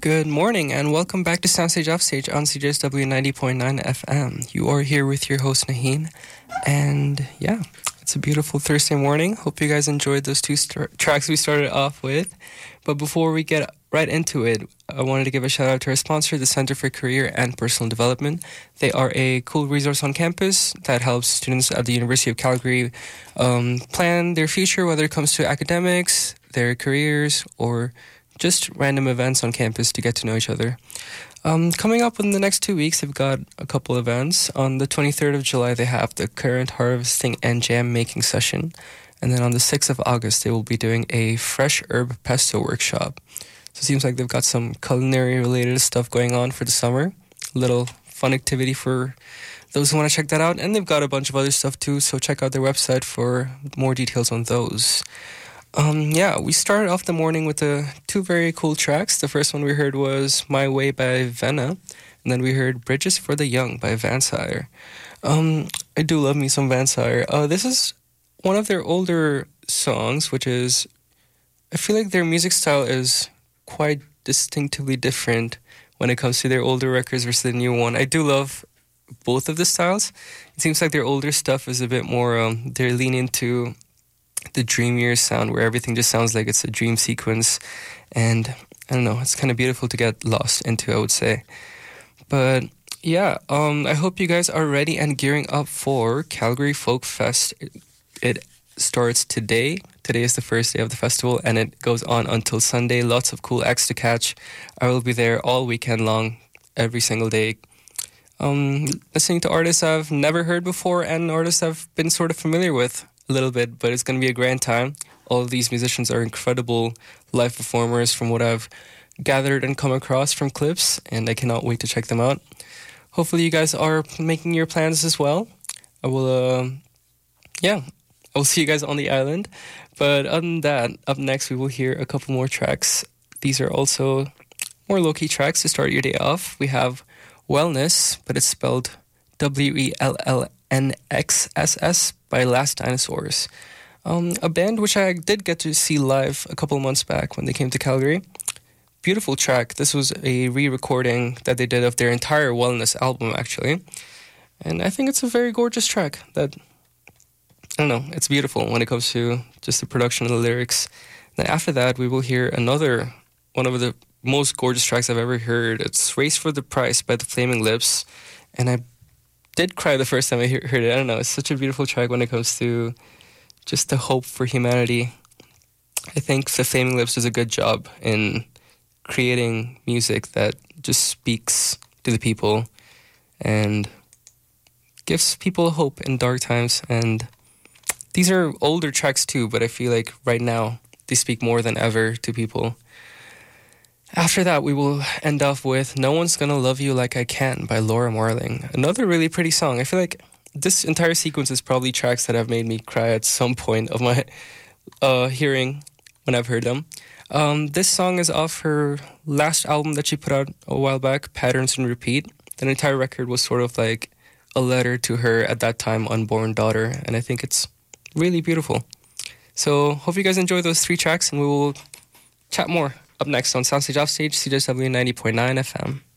Good morning and welcome back to Soundstage Offstage on CJSW 90.9 FM. You are here with your host Naheen, and yeah, it's a beautiful Thursday morning. Hope you guys enjoyed those two tracks we started off with. But before we get right into it, I wanted to give a shout out to our sponsor, the Center for Career and Personal Development. They are a cool resource on campus that helps students at the University of Calgary plan their future, whether it comes to academics, their careers, or just random events on campus to get to know each other. Coming up in the next 2 weeks, they've got a couple events. On the 23rd of July, they have the current harvesting and jam making session. And then on the 6th of August, they will be doing a fresh herb pesto workshop. So it seems like they've got some culinary related stuff going on for the summer. A little fun activity for those who want to check that out. And they've got a bunch of other stuff too, so check out their website for more details on those. We started off the morning with two very cool tracks. The first one we heard was My Way by Venna, and then we heard Bridges for the Young by Vansire. I do love me some Vansire. This is one of their older songs, which is, I feel like their music style is quite distinctively different when it comes to their older records versus the new one. I do love both of the styles. It seems like their older stuff is a bit more, they're leaning into the dreamier sound where everything just sounds like it's a dream sequence, and I don't know, it's kind of beautiful to get lost into, I would say. But yeah, I hope you guys are ready and gearing up for Calgary Folk Fest. It starts today. Today is the first day of the festival and it goes on until Sunday. Lots of cool acts to catch. I will be there all weekend long, every single day, listening to artists I've never heard before and artists I've been sort of familiar with a little bit, but it's going to be a grand time. All of these musicians are incredible live performers from what I've gathered and come across from clips, and I cannot wait to check them out. Hopefully you guys are making your plans as well. I will see you guys on the island. But other than that, up next we will hear a couple more tracks. These are also more low-key tracks to start your day off. We have Wellness, but it's spelled WELLNXSS by Last Dinosaurs. A band which I did get to see live a couple months back when they came to Calgary. Beautiful track. This was a re-recording that they did of their entire Wellness album, actually. And I think it's a very gorgeous track that, I don't know, it's beautiful when it comes to just the production and the lyrics. Then after that, we will hear another one of the most gorgeous tracks I've ever heard. It's Race for the Price by the Flaming Lips. And I did cry the first time I heard it. I don't know, it's such a beautiful track when it comes to just the hope for humanity. I think the Flaming Lips does a good job in creating music that just speaks to the people and gives people hope in dark times. And these are older tracks too, but I feel like right now they speak more than ever to people. After that, we will end off with No One's Gonna Love You Like I Can by Laura Marling. Another really pretty song. I feel like this entire sequence is probably tracks that have made me cry at some point of my hearing when I've heard them. This song is off her last album that she put out a while back, Patterns and Repeat. The entire record was sort of like a letter to her at that time unborn daughter, and I think it's really beautiful. So hope you guys enjoy those three tracks, and we will chat more up next on Soundstage Offstage, CJSW 90.9 FM.